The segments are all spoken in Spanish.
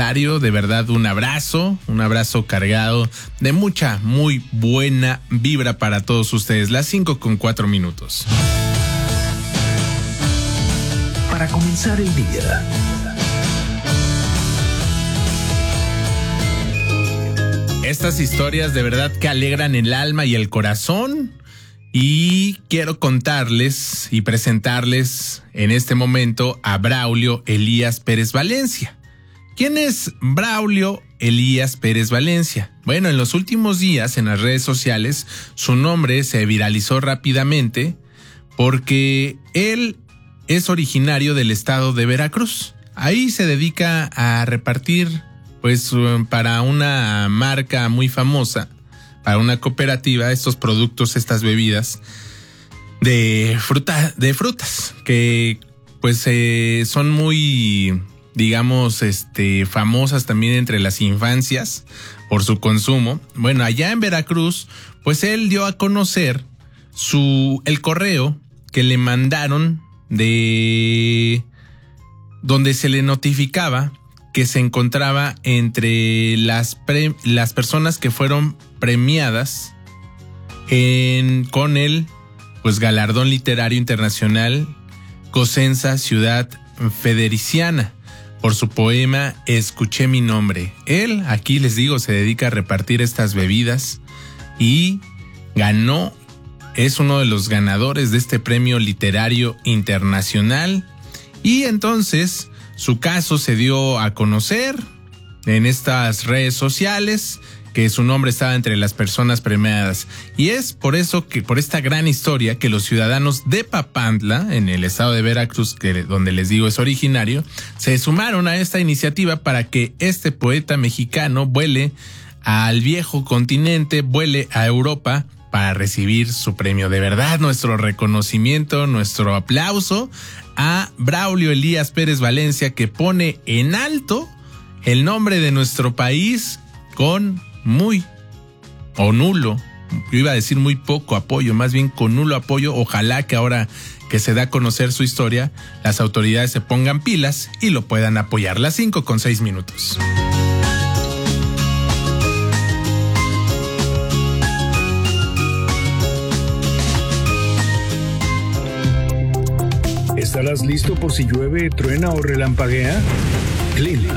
aniversario. De verdad, un abrazo cargado de mucha, muy buena vibra para todos ustedes. Las 5:04. Para comenzar el día. Estas historias de verdad que alegran el alma y el corazón. Y quiero contarles y presentarles en este momento a Braulio Elías Pérez Valencia. ¿Quién es Braulio Elías Pérez Valencia? Bueno, en los últimos días en las redes sociales su nombre se viralizó rápidamente porque él es originario del estado de Veracruz. Ahí se dedica a repartir, pues, para una marca muy famosa, para una cooperativa, estos productos, estas bebidas de frutas que pues son muy, digamos, famosas también entre las infancias por su consumo. Bueno, allá en Veracruz, pues él dio a conocer el correo que le mandaron de donde se le notificaba que se encontraba entre las personas que fueron premiadas con el pues galardón literario internacional Cosenza Ciudad Federiciana por su poema Escuché mi nombre. Él, aquí les digo, se dedica a repartir estas bebidas y es uno de los ganadores de este premio literario internacional. Y entonces su caso se dio a conocer en estas redes sociales, que su nombre estaba entre las personas premiadas. Y es por eso que, por esta gran historia, que los ciudadanos de Papantla, en el estado de Veracruz, donde les digo es originario, se sumaron a esta iniciativa para que este poeta mexicano vuele al viejo continente, vuele a Europa para recibir su premio. De verdad, nuestro reconocimiento, nuestro aplauso a Braulio Elías Pérez Valencia, que pone en alto el nombre de nuestro país con muy poco apoyo, más bien con nulo apoyo. Ojalá que ahora que se da a conocer su historia, las autoridades se pongan pilas y lo puedan apoyar. Las 5:06. ¿Estarás listo por si llueve, truena o relampaguea? Clima.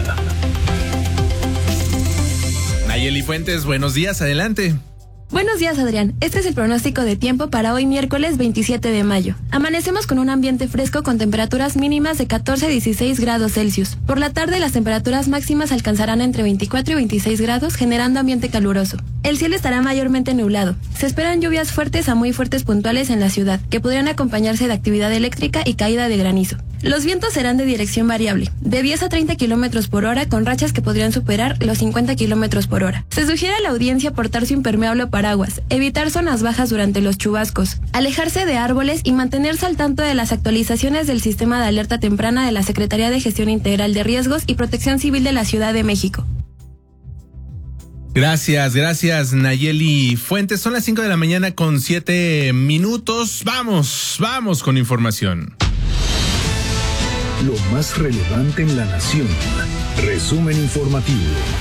Nayeli Fuentes, buenos días, adelante. Buenos días, Adrián. Este es el pronóstico de tiempo para hoy miércoles 27 de mayo. Amanecemos con un ambiente fresco con temperaturas mínimas de 14 a 16 grados Celsius. Por la tarde las temperaturas máximas alcanzarán entre 24 y 26 grados, generando ambiente caluroso. El cielo estará mayormente nublado. Se esperan lluvias fuertes a muy fuertes puntuales en la ciudad, que podrían acompañarse de actividad eléctrica y caída de granizo. Los vientos serán de dirección variable, de 10 a 30 kilómetros por hora, con rachas que podrían superar los 50 kilómetros por hora. Se sugiere a la audiencia portar su impermeable o paraguas, evitar zonas bajas durante los chubascos, alejarse de árboles y mantenerse al tanto de las actualizaciones del sistema de alerta temprana de la Secretaría de Gestión Integral de Riesgos y Protección Civil de la Ciudad de México. Gracias Nayeli Fuentes. Son las 5:07 a.m. Vamos con información. Lo más relevante en la nación. Resumen informativo.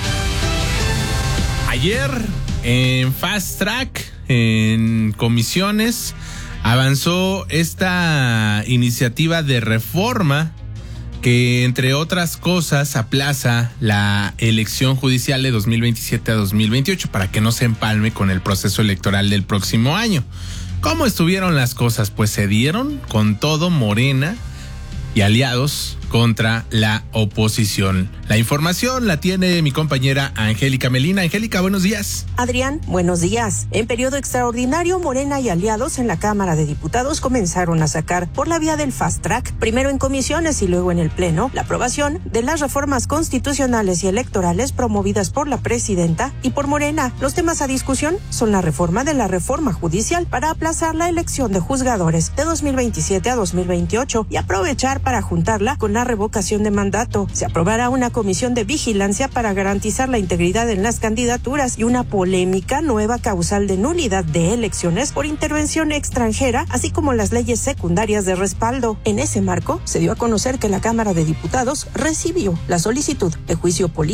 Ayer, en Fast Track, en comisiones, avanzó esta iniciativa de reforma que, entre otras cosas, aplaza la elección judicial de 2027 a 2028 para que no se empalme con el proceso electoral del próximo año. ¿Cómo estuvieron las cosas? Pues se dieron con todo Morena y aliados contra la oposición. La información la tiene mi compañera Angélica Melina. Angélica, buenos días. Adrián, buenos días. En periodo extraordinario, Morena y aliados en la Cámara de Diputados comenzaron a sacar por la vía del Fast Track, primero en comisiones y luego en el Pleno, la aprobación de las reformas constitucionales y electorales promovidas por la presidenta y por Morena. Los temas a discusión son la reforma de la reforma judicial para aplazar la elección de juzgadores de 2027 a 2028 y aprovechar para juntarla con la revocación de mandato. Se aprobará una comisión de vigilancia para garantizar la integridad en las candidaturas y una polémica nueva causal de nulidad de elecciones por intervención extranjera, así como las leyes secundarias de respaldo. En ese marco, se dio a conocer que la Cámara de Diputados recibió la solicitud de juicio político